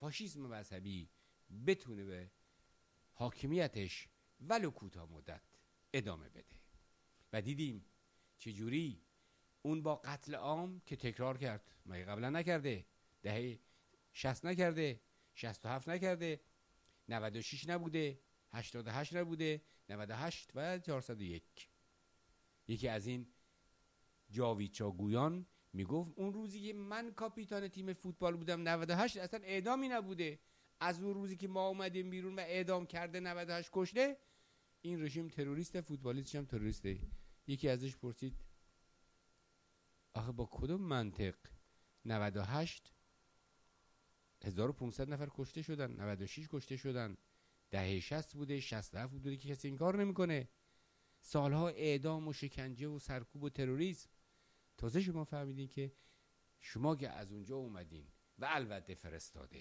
فاشیسم مذهبی بتونه به حاکمیتش ولو کوتاه مدت ادامه بده. و دیدیم چجوری اون با قتل عام که تکرار کرد، مگه قبلا نکرده؟ دهه 60 نکرده، 67 نکرده، 96 نبوده، 88 نبوده، 98 و 401. یکی از این جاویدچاگویان میگفت اون روزی که من کاپیتان تیم فوتبال بودم 98 اصلا اعدامی نبوده، از اون روزی که ما اومدیم بیرون و اعدام کرده 98 کشته، این رژیم تروریست، فوتبالیستش هم تروریسته. یکی ازش پرسید آخه با کدوم منطق 98 1500 نفر کشته شدن، 96 کشته شدن، دهه 60 بوده، 67 بوده که کسی این کار نمیکنه، سالها اعدام و شکنجه و سرکوب و تروریسم. تازه شما فهمیدین که شما که از اونجا اومدین و البته فرستاده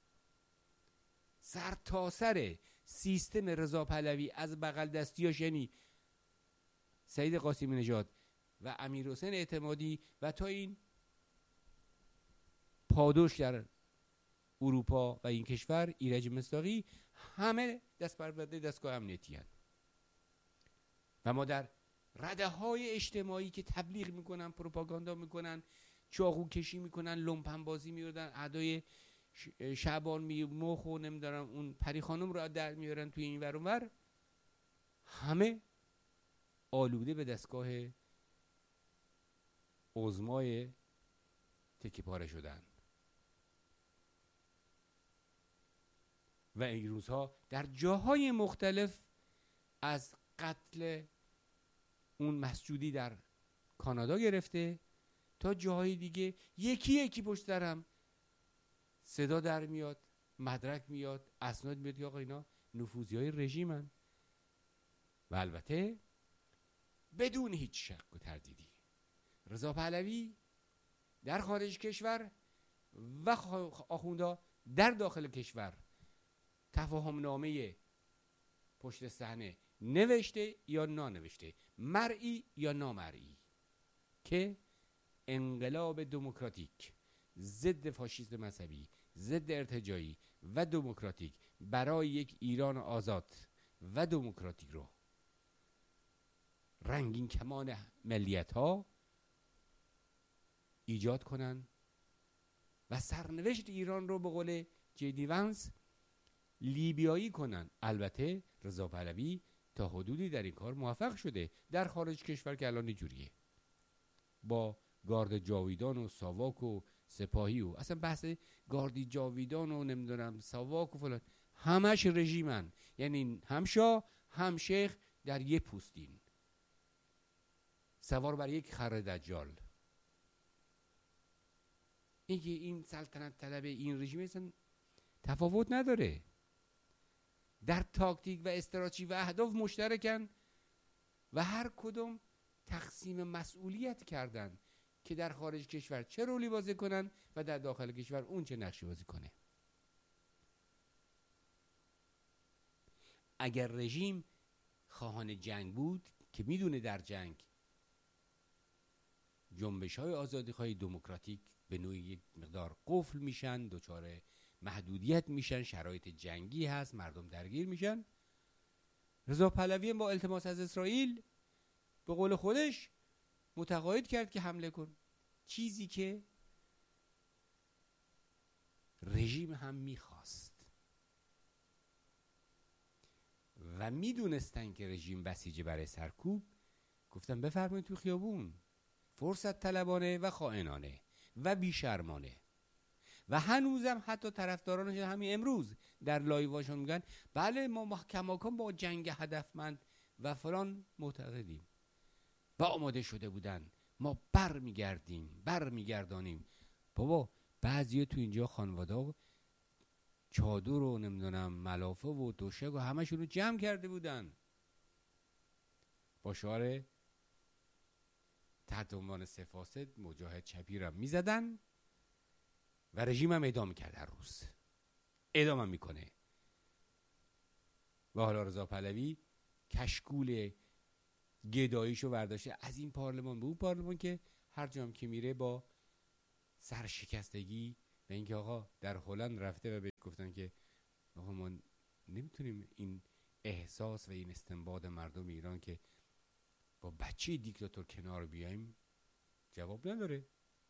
سر تا سر سیستم رضا پهلوی از بغل دستیاش، یعنی سعید قاسمی نژاد و امیرحسین اعتمادی و تا این پادوش در اروپا و این کشور ایرج مصداقی، همه دست بربنده دستگاه امنیتی هستند. و ما در رده های اجتماعی که تبلیغ میکنن، پروپاگاندا میکنن، چاقو کشی میکنن، لومپن بازی میردن، ادای شعبان مخ و نمیدارم اون پری خانم رو در میارن توی این ور اون ور، همه آلوده به دستگاه عظمای تکه پاره شدن. و این روزها در جاهای مختلف از قتل اون مسجودی در کانادا گرفته تا جاهای دیگه یکی یکی پشت سرم صدا در میاد، مدرک میاد، اسناد میاد که آقا اینا نفوذیای رژیمن. و البته بدون هیچ شک و تردیدی رضا پهلوی در خارج کشور و آخوندا در داخل کشور تفاهم نامه پشت صحنه نوشته یا نانوشته، مرئی یا نامرئی، که انقلاب دموکراتیک ضد فاشیسم مذهبی، ضد ارتجاعی و دموکراتیک برای یک ایران آزاد و دموکراتیک رو رنگین کمان ملیت ها ایجاد کنن و سرنوشت ایران رو به قول جی.دی. ونس لیبیایی کنن. البته رضا پهلوی تا حدودی در این کار موفق شده در خارج کشور که الان اینجوریه، با گارد جاویدان و ساواک و سپاهی و اصلا بحث گاردی جاویدان و نمیدونم ساواک و فلان، همش رژیمن، یعنی هم شاه هم شیخ در یه پوستین، سوار بر یک خر دجال. این سلطنت طلب این رژیم اصلا تفاوت نداره، در تاکتیک و استراتژی و اهداف مشترکن و هر کدوم تقسیم مسئولیت کردن که در خارج کشور چه رولی بازی کنن و در داخل کشور اون چه نقشی بازی کنه. اگر رژیم خواهان جنگ بود که میدونه در جنگ جنبش‌های آزادی‌خواهی دموکراتیک به نوعی یک مقدار قفل میشن، دچار محدودیت میشن، شرایط جنگی هست، مردم درگیر میشن. رضا پهلوی با التماس از اسرائیل به قول خودش متقاعد کرد که حمله کن، چیزی که رژیم هم میخواست و میدونستن که رژیم بسیجه برای سرکوب. گفتن بفرمایید تو خیابون، فرصت طلبانه و خائنانه و بیشرمانه. و هنوزم حتی طرفدارانش همین امروز در لایواشون میگن بله ما کماکان با جنگ هدفمند و فلان معتقدیم و آماده شده بودن، ما برمیگردانیم. بابا بعضی تو اینجا خانواده چادر و نمیدونم ملافه و دوشک و همشون رو جمع کرده بودن با شعار تحت عنوان سفاسد مجاهد چپی را میزدن و رژیم هم اعدام کرد، هر روز اعدام هم میکنه. و حالا رضا پهلوی کشکول گداییشو برداشته از این پارلمان به اون پارلمان که هر جام که میره با سرشکستگی و اینکه آقا در هلند رفته و بهش گفتن که آقا ما نمیتونیم این احساس و این استنباط مردم ایران که با بچه دیکتاتور کنار بیایم جواب نداره.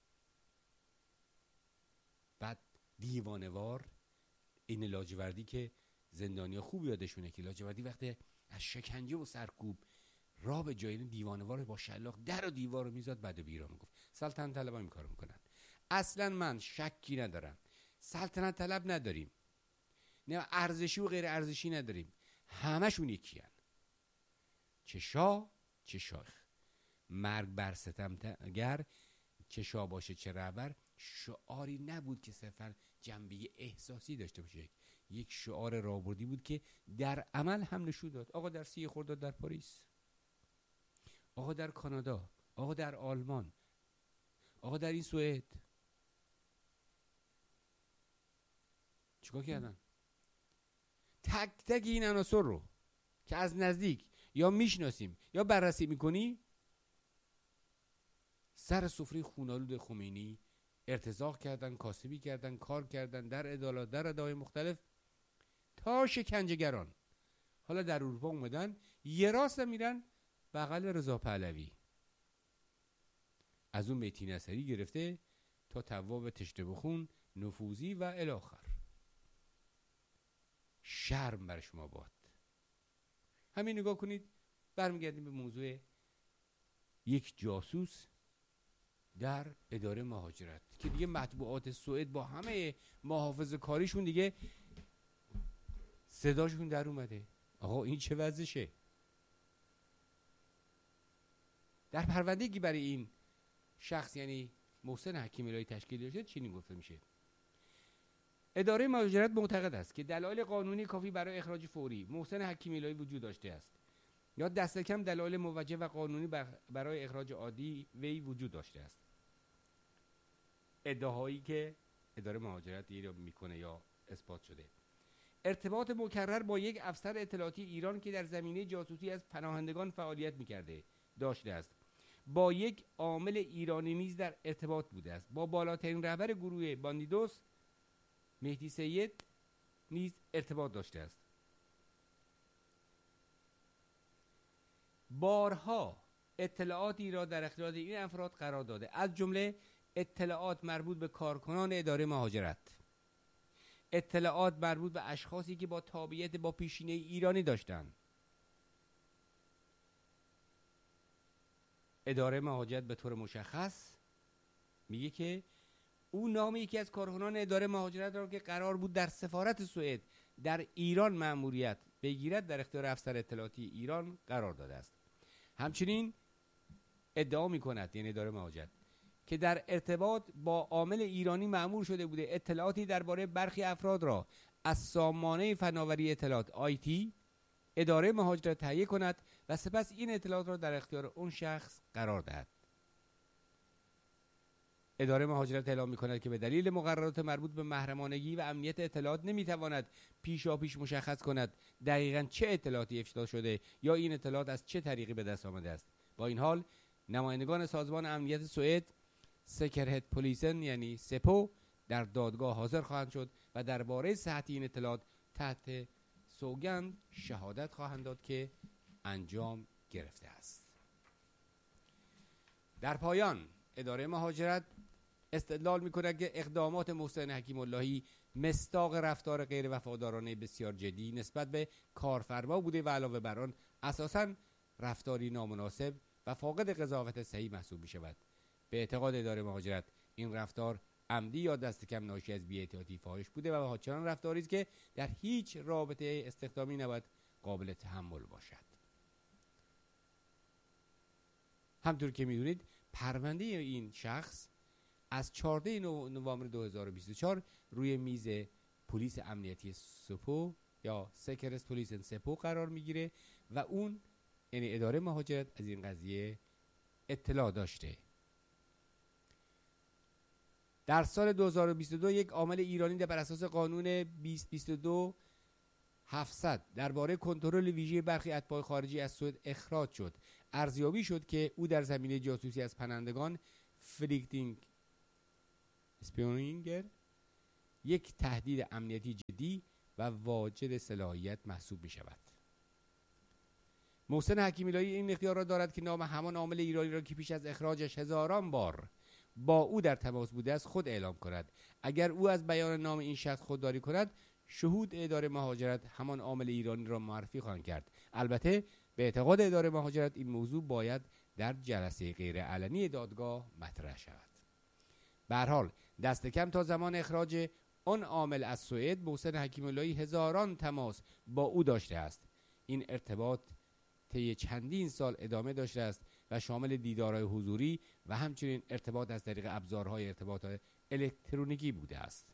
بعد دیوانوار این لاجوردی که زندانی خوب یادشونه که لاجوردی وقتی از شکنجه و سرکوب راه به جای دیوانوار با شلاق در و دیوار رو میزد بعد بیرون میگفت. سلطنت طلبا این کارو میکنن. اصلا من شکی ندارم سلطنت طلب نداریم، نه ارزشی و غیر ارزشی نداریم، همشون یکی هن. چه شاه چه شایخ، مرگ بر ستمگر، چه شاه باشه چه رهبر، شعاری نبود که صرفا جنبه احساسی داشته باشه، یک شعار راهبردی بود که در عمل هم نشون داد. آقا در 30 خرداد در پاریس، آقا در کانادا، آقا در آلمان، آقا در این سوئد چیکار کردن؟ تک تک این عناصر رو که از نزدیک یا میشناسیم یا بررسی میکنی سر سفره خونالود خمینی ارتزاق کردن، کاسبی کردن، کار کردن در عدالت، در ادعای مختلف تا شکنجهگران. حالا در اروپا اومدن یه راست میرن بغل رضا پهلوی، از اون مهدی نصری گرفته تا تواب تشنه بخون نفوذی و الاخر. شرم بر شما باد. همین نگاه کنید، برمیگردیم به موضوع یک جاسوس در اداره مهاجرت که دیگه مطبوعات سوئد با همه محافظه کاریشون دیگه صداشون در اومده. آقا این چه وضعشه؟ در پرونده‌ای که برای این شخص یعنی محسن حکیم الهی تشکیل شده چنین گفته میشه: اداره مهاجرت معتقد است که دلایل قانونی کافی برای اخراج فوری محسن حکیم الهی وجود داشته است یا دست کم دلایل موجه و قانونی برای اخراج عادی وی وجود داشته است. ادعاهایی که اداره مهاجرت ایران میکنه یا اثبات شده: ارتباط مکرر با یک افسر اطلاعاتی ایران که در زمینه جاسوسی از پناهندگان فعالیت میکرده داشته است، با یک عامل ایرانی نیز در ارتباط بوده است، با بالاترین رهبر گروه باندیدوس مهدی سید نیز ارتباط داشته است. بارها اطلاعاتی را در اختیار این افراد قرار داده، از جمله اطلاعات مربوط به کارکنان اداره مهاجرت، اطلاعات مربوط به اشخاصی که با تابعیت با پیشینه ایرانی داشتند. اداره مهاجرت به طور مشخص میگه که او نام یکی از کارکنان اداره مهاجرت را که قرار بود در سفارت سوئد در ایران مأموریت بگیرد در اختیار افسر اطلاعاتی ایران قرار داده است. همچنین ادعا میکند یعنی اداره مهاجرت که در ارتباط با عامل ایرانی مأمور شده بوده اطلاعاتی درباره برخی افراد را از سامانه فناوری اطلاعات آیتی اداره مهاجرت تهیه کند و سپس این اطلاعات را در اختیار اون شخص قرار دهد. اداره مهاجرت اعلام می‌کند که به دلیل مقررات مربوط به محرمانگی و امنیت اطلاعات نمی‌تواند پیشاپیش مشخص کند دقیقاً چه اطلاعاتی افشا شده یا این اطلاعات از چه طریقی به دست آمده است. با این حال نمایندگان سازمان امنیت سوئد سکرهت پولیسن یعنی سپو در دادگاه حاضر خواهند شد و درباره صحت این اطلاعات تحت سوگند شهادت خواهند داد که انجام گرفته است. در پایان اداره مهاجرت استدلال می‌کند که اقدامات محسن حکیم اللهی مصداق رفتار غیر وفادارانه بسیار جدی نسبت به کارفرما بوده و علاوه بر آن اساساً رفتاری نامناسب و فاقد قضاوت صحیح محسوب می‌شود. به اعتقاد اداره مهاجرت این رفتار عمدی یا دست کم ناشی از بی‌احتیاطی فاحش بوده و چنان رفتاری است که در هیچ رابطه استخدامی نباید قابل تحمل باشد. همطور که می‌دونید پرونده این شخص از 14 نوامبر 2024 روی میز پلیس امنیتی سپو یا سکرس پلیس سپو قرار میگیره و اون یعنی اداره مهاجرت از این قضیه اطلاع داشته. در سال 2022 یک عامل ایرانی بر اساس قانون 2022 700 درباره کنترل ویژه برخی اتباع خارجی از سوئد اخراج شد. ارزیابی شد که او در زمینه جاسوسی از پناهندگان فلیکتینگ اسپیونینگر یک تهدید امنیتی جدی و واجد صلاحیت محسوب می شود. محسن حکیمی‌اللهی این اختیار را دارد که نام همان عامل ایرانی را که پیش از اخراجش هزاران بار با او در تماس بوده است خود اعلام کند. اگر او از بیان نام این شخص خودداری کند، شهود اداره مهاجرت همان عامل ایرانی را معرفی خواهند کرد. البته به اعتقاد اداره مهاجرت این موضوع باید در جلسه غیر علنی دادگاه مطرح شود. به هر حال دست کم تا زمان اخراج آن عامل از سوئد، محسن حکیمی‌اللهی هزاران تماس با او داشته است. این ارتباط طی چندین سال ادامه داشته است و شامل دیدارهای حضوری و همچنین ارتباط از طریق ابزارهای ارتباط الکترونیکی بوده است.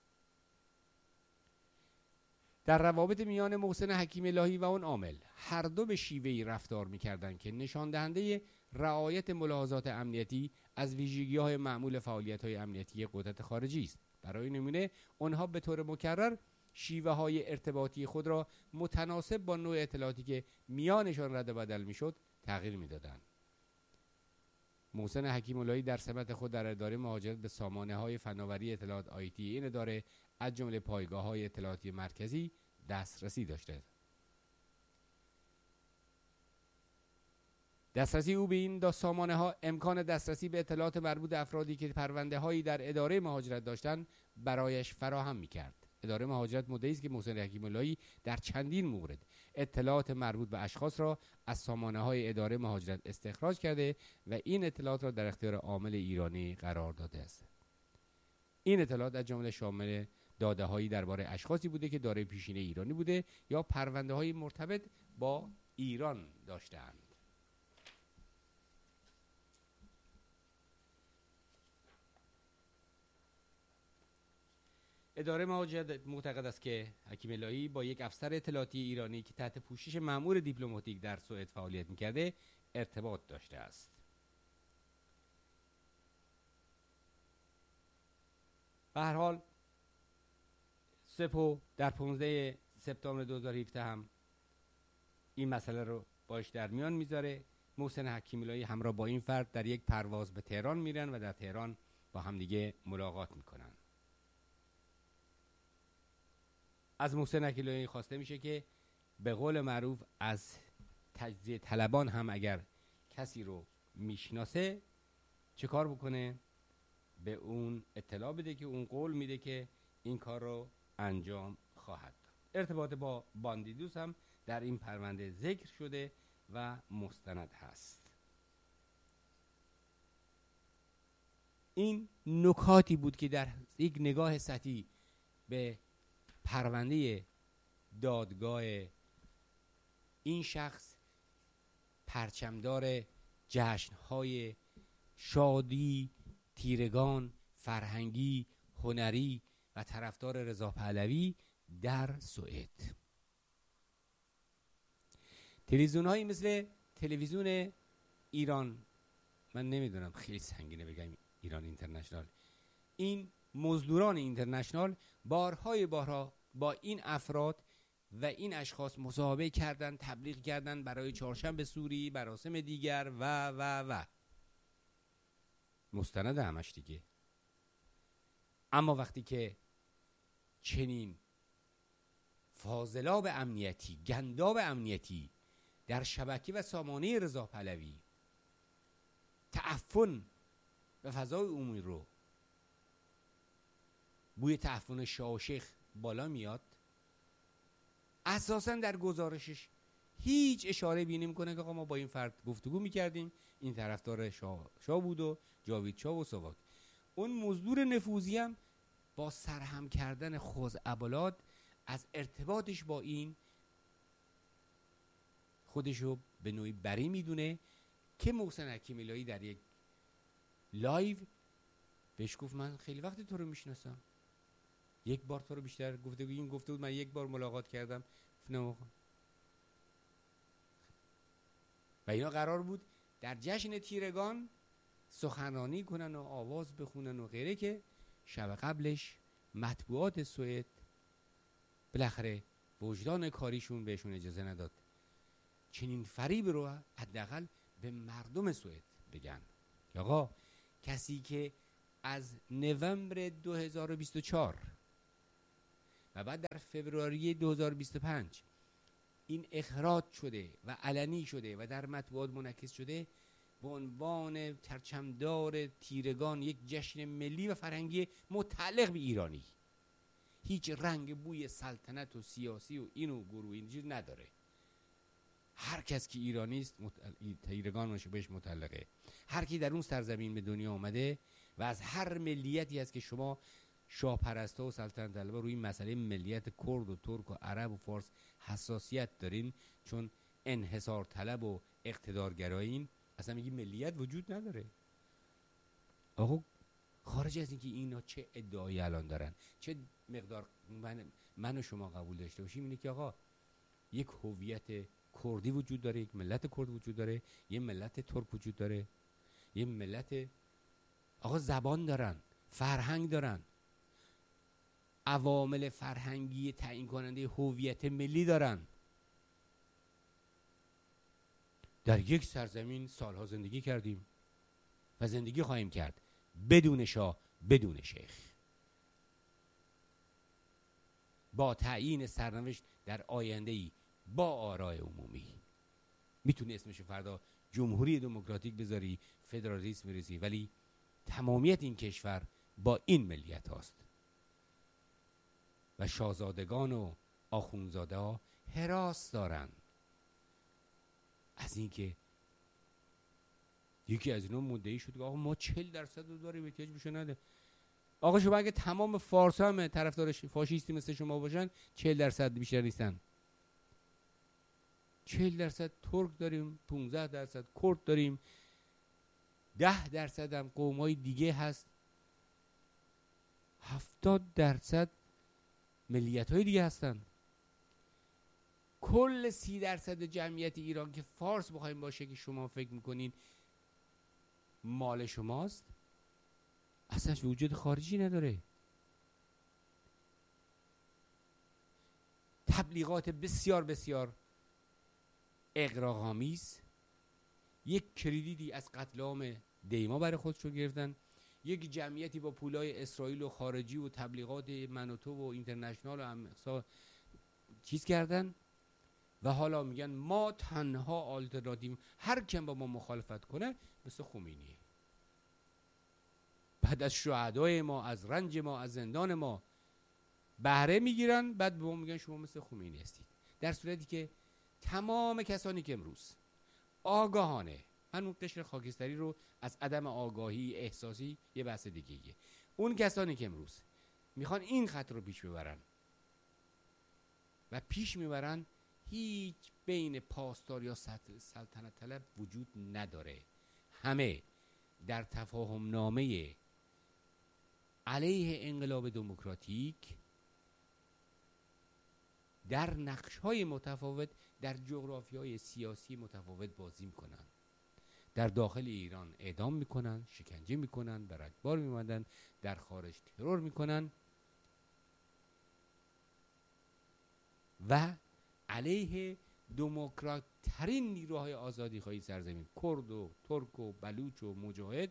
در روابط میان محسن حکیمی‌اللهی و آن عامل، هر دو به شیوهی رفتار می‌کردند که نشان دهنده رعایت ملاحظات امنیتی از ویژگی‌های معمول فعالیت‌های امنیتی قدرت خارجی است. برای نمونه، آنها به طور مکرر شیوه‌های ارتباطی خود را متناسب با نوع اطلاعاتی که میانشان رد و بدل می‌شد تغییر می‌دادند. محسن حکیمی‌اللهی در سمت خود در اداره مهاجرت به سامانه‌های فناوری اطلاعات آیتی این اداره از جمله پایگاه‌های اطلاعاتی مرکزی دسترسی داشته است. دسترسی او به این سامانه‌ها امکان دسترسی به اطلاعات مربوط به افرادی که پرونده‌هایی در اداره مهاجرت داشتند برایش فراهم می‌کرد. اداره مهاجرت مدعی است که محسن حکیمی‌اللهی در چندین مورد اطلاعات مربوط به اشخاص را از سامانه‌های اداره مهاجرت استخراج کرده و این اطلاعات را در اختیار عامل ایرانی قرار داده است. این اطلاعات از جمله شامل داده‌هایی درباره اشخاصی بوده که دارای پیشینه ایرانی بوده یا پرونده‌های مرتبط با ایران داشتند. اداره مهاجرت معتقد است که حکیمی‌اللهی با یک افسر اطلاعاتی ایرانی که تحت پوشش مأمور دیپلماتیک در سوئد فعالیت می‌کرده ارتباط داشته است. به هر حال سپو در 15 سپتامبر 2017 هم این مسئله رو باش در میان میذاره. محسن حکیمی‌اللهی همراه با این فرد در یک پرواز به تهران میرن و در تهران با همدیگه ملاقات میکنن. از محسن حکیمی‌اللهی خواسته میشه که به قول معروف از تجزیه طلبان هم اگر کسی رو میشناسه چه کار بکنه؟ به اون اطلاع بده که اون قول میده که این کار رو انجام خواهد داد. ارتباط با باندیدوس هم در این پرونده ذکر شده و مستند هست. این نکاتی بود که در یک نگاه سطحی به پرونده دادگاه این شخص، پرچمدار جشن‌های شادی، تیرگان، فرهنگی، هنری و طرفدار رضا پهلوی در سوئد. تلویزیون‌هایی مثل تلویزیون ایران، من نمیدونم خیلی سنگینه بگم ایران اینترنشنال، این مزدوران اینترنشنال بارها با این افراد و این اشخاص مصاحبه کردن، تبلیغ کردن برای چهارشنبه سوری، مراسم دیگر و مستند همش دیگه. اما وقتی که چنین فاضلاب امنیتی، گنداب امنیتی در شبکه و سامانه رضا پهلوی تعفن و فضای عمومی رو، بوی تعفن شاه و شیخ بالا میاد، اساسا در گزارشش هیچ اشاره بی نمی‌کنه که آقا ما با این فرد گفتگو می‌کردیم، این طرفدار شاه بود و جاوید شاه و سواک. اون مزدور نفوذی هم با سرهم کردن خزعبلات از ارتباطش با این خودشو به نوعی بری میدونه که محسن حکیمی‌اللهی در یک لایو بهش گفت من خیلی وقت تو رو میشناسم، یک بار تو رو بیشتر گفته بود من یک بار ملاقات کردم و اینا قرار بود در جشن تیرگان سخنرانی کنن و آواز بخونن و غیره که شب قبلش مطبوعات سوئد بالاخره وجدان کاریشون بهشون اجازه نداد چنین فریب رو حداقل به مردم سوئد بگن. آقا کسی که از نوامبر 2024 و بعد در فوریه 2025 این اخراج شده و علنی شده و در مطبوعات منعکس شده به عنوان پرچمدار تیرگان یک جشن ملی و فرهنگی متعلق به ایرانی. هیچ رنگ بوی سلطنت و سیاسی و اینو گروه این چیز نداره. هر کس که ایرانی است تیرگان بهش متعلقه. هر کی در اون سرزمین به دنیا آمده و از هر ملیتی است که شما شاه پرستا و سلطنت طلبا روی مسئله ملیت کرد و ترک و عرب و فارس حساسیت دارین چون انحصار طلب و اقتدارگرایین، اصلا میگی ملیت وجود نداره. آقا خارج از اینکه اینا چه ادعایی الان دارن، چه مقدار من و شما قبول داشته باشیم، اینه که آقا یک هویت کردی وجود داره، یک ملت کرد وجود داره، یه ملت ترک وجود داره، یه ملت آقا زبان دارن، فرهنگ دارن، عوامل فرهنگی تعیین کننده هویت ملی دارن. در یک سرزمین سالها زندگی کردیم و زندگی خواهیم کرد بدون شاه، بدون شیخ، با تعیین سرنوشت در آینده‌ای با آراء عمومی. میتونی اسمش فردا جمهوری دموکراتیک بذاری، فدرالیسم بریزی، ولی تمامیت این کشور با این ملیت هاست و شاهزادگان و آخوندزاده ها هراس دارن از اینکه یکی از اینا مدعی شد که آقا ما 40% رو داریم احتیاج بشه نده. آقا شما اگه تمام فارس هم طرفدار فاشیستی مثل شما باشن 40% بیشتر نیستن. 40% ترک داریم، 15% کرد داریم، 10% هم قوم‌های دیگه هست، 70% ملیت‌های دیگه هستن. کل 30% جمعیت ایران که فارس بخوایم باشه که شما فکر میکنین مال شماست، اصلا وجود خارجی نداره. تبلیغات بسیار بسیار اغراق‌آمیز، یک کردیتی از قتل عام دیما برای خودشون گرفتن، یک جمعیتی با پولای اسرائیل و خارجی و تبلیغات من و تو و اینترنشنال و امسا چیز کردن و حالا میگن ما تنها آلترناتیو، هر کم با ما مخالفت کنه مثل خمینیه. بعد از شهدای ما، از رنج ما، از زندان ما بهره میگیرن، بعد به ما میگن شما مثل خمینی هستید، در صورتی که تمام کسانی که امروز آگاهانه، من اون قشر خاکستری رو از عدم آگاهی احساسی یه بحث دیگه‌ایه، اون کسانی که امروز میخوان این خط رو پیش ببرن و پیش میبرن، هیچ بین پاسدار یا سلطنت طلب وجود نداره. همه در تفاهم نامه علیه انقلاب دموکراتیک در نقش‌های متفاوت در جغرافیای سیاسی متفاوت بازی میکنن. در داخل ایران اعدام میکنن، شکنجه میکنن، بر اجبار میبندن، در خارج ترور میکنن و علیه دموکرات ترین نیروهای آزادی خواهی سرزمین، کرد و ترک و بلوچ و مجاهد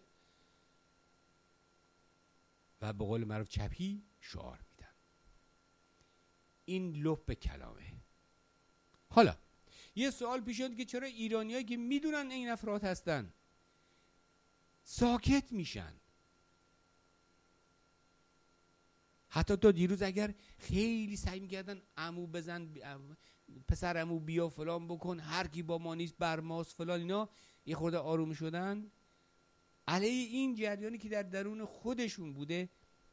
و به قول معروف چپی شعار میدن. این لب کلامه. حالا یه سوال پیش میاد که چرا ایرانیایی که میدونن این افراد هستن ساکت میشن؟ حتی تا دیروز اگر خیلی سعی میکردن عمو بزن، پسر عمو بیا فلان بکن، هر کی با ما نیست بر ماست فلان، اینا یه خورده آروم شدن علیه این جریانی که در درون خودشون بوده.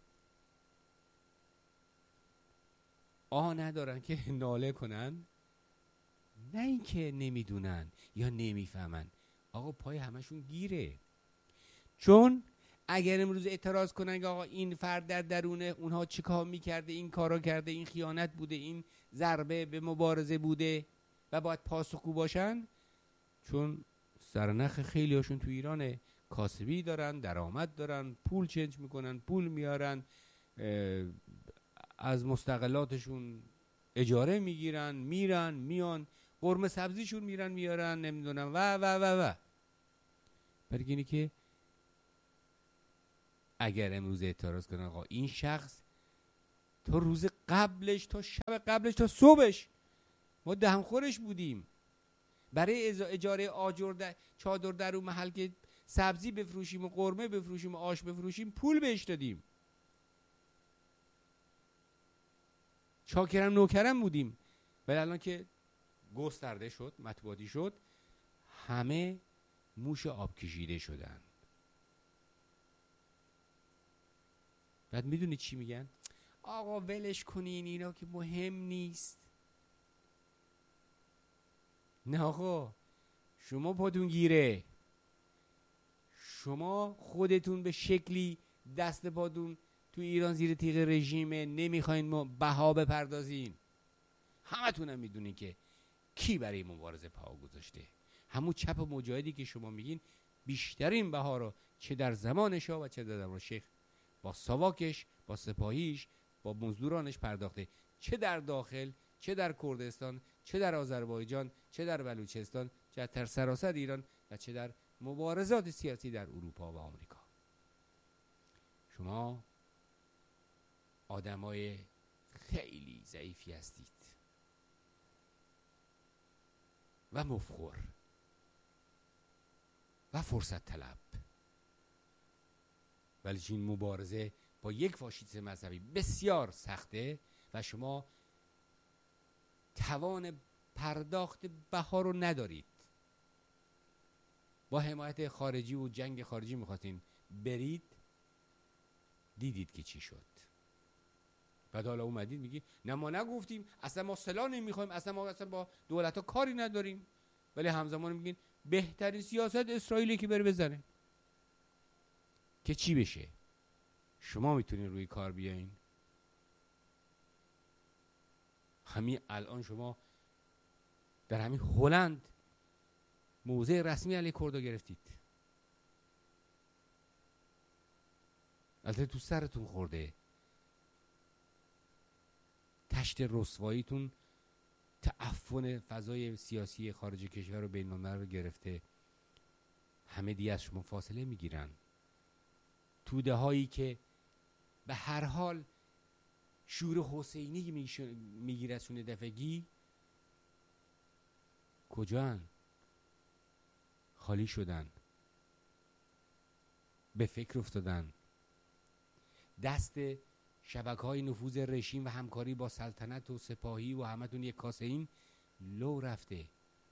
ندارن که ناله کنن، نه اینکه نمیدونن یا نمیفهمن، آقا پای همشون گیره. چون اگر امروز اعتراض کنن که آقا این فرد در درونه اونها چیکار میکرده، این کارا کرده، این خیانت بوده، این ضربه به مبارزه بوده و باید پاسخگو باشن، چون سرنخ خیلی هاشون تو ایرانه، کاسبی دارن، درآمد دارن، پول چنج میکنن، پول میارن، از مستقلاتشون اجاره میگیرن، میرن میان، قرمه سبزیشون میرن میارن، نمیدونم و برای اینی که اگر امروز اعتراض کنن آقا این شخص تا روز قبلش، تا شب قبلش، تا صبحش ما دهنخورش بودیم. برای اجاره آجر چادر در اون محل که سبزی بفروشیم و قرمه بفروشیم و آش بفروشیم پول بهش دادیم. چاکرم نوکرم بودیم. ولی الان که گسترده شد، مطبوعاتی شد، همه موش آب کشیده شدن. بعد میدونی چی میگن؟ آقا ولش کنین، اینا که مهم نیست. نه آقا، شما پاتون گیره، شما خودتون به شکلی دست پاتون تو ایران زیر تیغ رژیمه، نمیخواین ما بها بپردازین. همتون هم میدونین که کی برای مبارزه پا گذاشته. همون چپ مجاهدی که شما میگین بیشترین بها رو چه در زمان شاه و چه در زمان شیخ با ساواکش، با سپاهیش، با مزدورانش پرداخته، چه در داخل، چه در کردستان، چه در آذربایجان، چه در بلوچستان، چه در سراسر ایران و چه در مبارزات سیاسی در اروپا و آمریکا. شما آدمای خیلی ضعیفی هستید و مفخور و فرصت طلب. ولی این مبارزه با یک فاشیست مذهبی بسیار سخته و شما توان پرداخت بها رو ندارید. با حمایت خارجی و جنگ خارجی میخواستین برید، دیدید که چی شد. بعد حالا اومدید میگی نه ما نگفتیم، اصلا ما سلاح نمیخوایم، اصلا ما با دولت ها کاری نداریم. ولی همزمان میگین بهترین سیاست اسرائیلی که بره بزنه. که چی بشه؟ شما میتونین روی کار بیاین. همین الان شما در همین هلند موضع رسمی علیه کردها گرفتید. البته تو سرتون خورده. تشت رسواییتون تعفن فضای سیاسی خارج کشور و بین الملل رو گرفته. همه دیگه از شما فاصله میگیرن. توده هایی که به هر حال شور حسینی میگیرسونه دفگی کجان؟ خالی شدن، به فکر افتادن. دست شبکه‌های نفوذ رژیم و همکاری با سلطنت و سپاهی و همتون یک کاسه این لو رفته.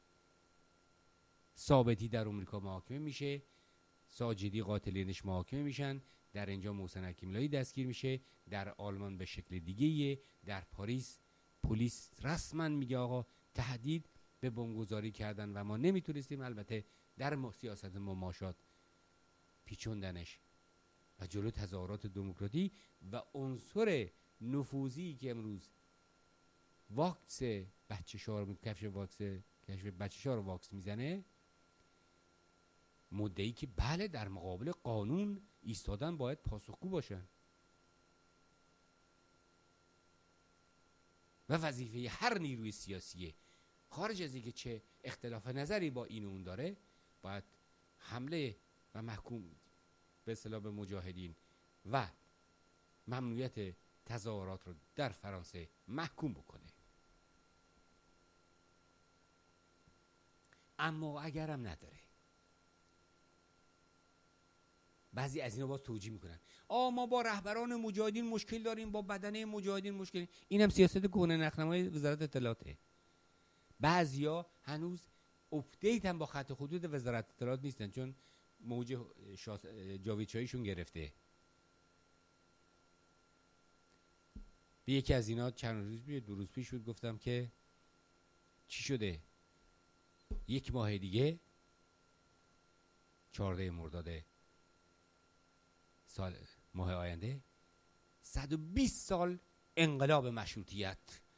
ثابتی در آمریکا محاکمه میشه، ساجدی قاتلینش محاکمه میشن، در اینجا محسن حکیم‌اللهی دستگیر میشه، در آلمان به شکل دیگه‌ایه، در پاریس پلیس رسما میگه آقا تهدید به بمبگذاری کردن و ما نمیتونستیم البته در سیاست مماشات پیچوندنش و جلو تظاهرات دموکراتی و عنصر نفوذی که امروز واکس بچه‌شار کشف بچه‌شار واکس میزنه، مدعی که بله در مقابل قانون ایستادن باید پاسخگو باشن و وظیفه هر نیروی سیاسی خارج از اینکه چه اختلاف نظری با این و اون داره باید حمله و محکوم به اصطلاح به مجاهدین و ممنوعیت تظاهرات رو در فرانسه محکوم بکنه. اما اگرم نداره، بعضی از اینا باز توجیه میکنن ما با رهبران مجاهدین مشکل داریم، با بدنه مجاهدین مشکل. اینم سیاست کهنه نخنمای وزارت اطلاعاته. بعضیا هنوز اپدیت هم با خط خطوط وزارت اطلاعات نیستن چون موج جاویدچاییشون گرفته. به یکی از اینا چند روز دو روز پیش بود گفتم که چی شده؟ یک ماه دیگه 14 مرداد سال ماه آینده 120 سال انقلاب مشروطیت.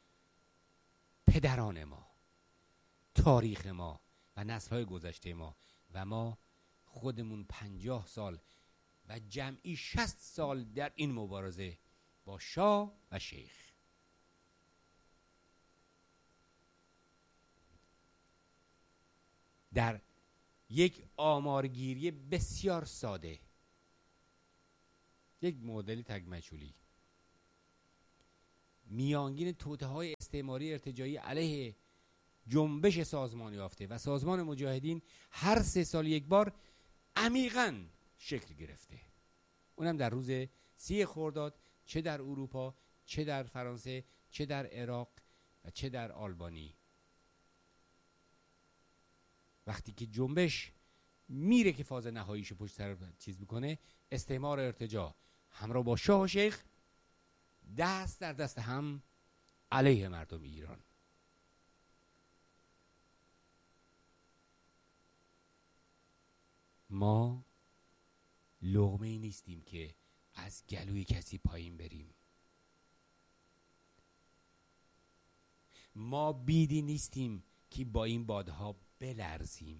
پدران ما، تاریخ ما و نسل‌های گذشته ما و ما خودمون 50 سال و جمعی 60 سال در این مبارزه با شاه و شیخ. در یک آمارگیری بسیار ساده، یک مدلی تگ مجهولی، میانگین توطئه‌های استعماری ارتجاعی علیه جنبش سازمان یافته و سازمان مجاهدین هر 3 سال یک بار عمیقاً شکل گرفته، اونم در روز 30 خرداد، چه در اروپا، چه در فرانسه، چه در عراق و چه در آلبانی. وقتی که جنبش میره که فاز نهاییشو پشت سر چیز میکنه، استعمار ارتجاع همراه با شاه و شیخ دست در دست هم علیه مردم ایران. ما لقمه ای نیستیم که از گلوی کسی پایین بریم. ما بیدی نیستیم که با این بادها بلرزیم.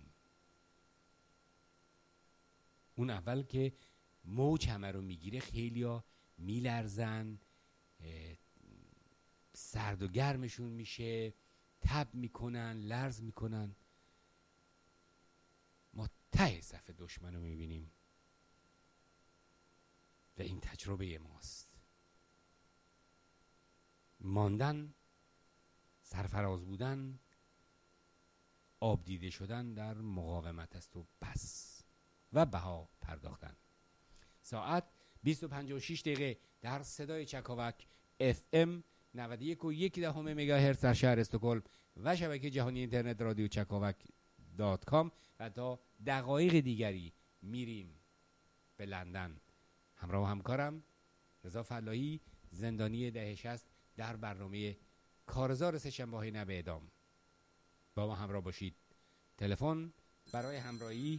اون اول که موج همه رو میگیره خیلیا میلرزن، سرد و گرمشون میشه، تب میکنن، لرز میکنن. ما ته صف دشمن رو میبینیم و این تجربه ماست. ماندن، سرفراز بودن، آب دیده شدن در مقاومت است و بس، و بها پرداختن. ساعت 20:56 در صدای چکاوک FM 91.1 مگاهرتز در شهر استکهلم و شبکه جهانی اینترنت رادیو چکاوک.com و تا دقایق دیگری میریم به لندن. همراه همکارم رضا فلاحی، زندانی دهه 60 در برنامه کارزار سه‌شنبه‌های نه به اعدام. با ما همراه باشید. تلفن برای همراهی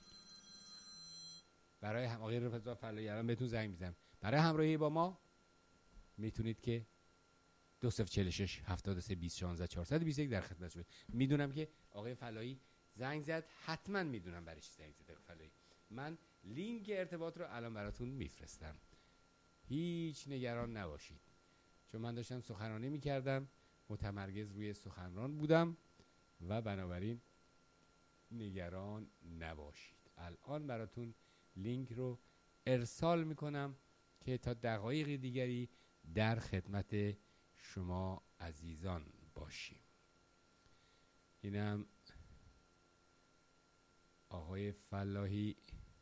آقای رضا فلاحی الان بهتون زنگ میزنم. برای همراهی با ما میتونید که 2046 73 20 16 421 در خدمت شد. میدونم که آقای فلاحی زنگ زد، حتما میدونم برای چی زنگ زد. آقای فلاحی، من لینک ارتباط رو الان براتون میفرستم، هیچ نگران نباشید. چون من داشتم سخنرانی میکردم، متمرکز روی سخنران بودم و بنابراین نگران نباشید. الان براتون لینک رو ارسال میکنم که تا دقایق دیگری در خدمت شما عزیزان باشیم. اینم آقای فلاحی،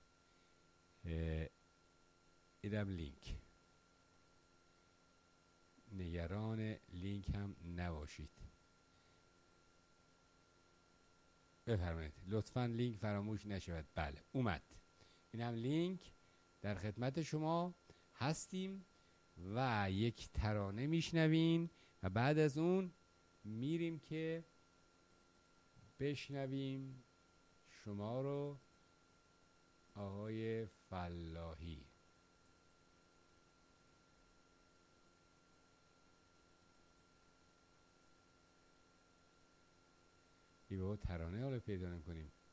اینم لینک. نگران لینک هم نباشید. بفرمایید لطفاً لینک فراموش نشود. بله اومد، اینم لینک. در خدمت شما هستیم و یک ترانه میشنوین و بعد از اون میریم که بشنویم شما رو، آقای فلاحی. یه ترانه حالا پیدا نکنیم.